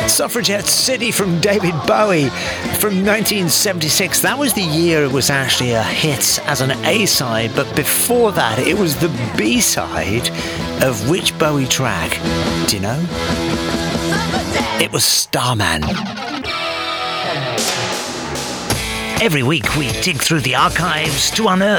Suffragette City from David Bowie from 1976. That was the year it was actually a hit as an A-side, but before that it was the B-side of which Bowie track? Do you know? It was Starman. Every week we dig through the archives to unearth